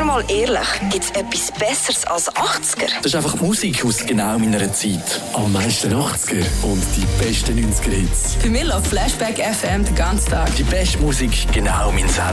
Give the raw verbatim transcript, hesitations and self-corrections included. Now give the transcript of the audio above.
wir mal ehrlich, gibt es etwas Besseres als achtziger? Das ist einfach Musik aus genau meiner Zeit. Am meisten achtziger und die besten neunziger Hits. Für mich läuft Flashback F M den ganzen Tag. Die beste Musik genau mein Sound.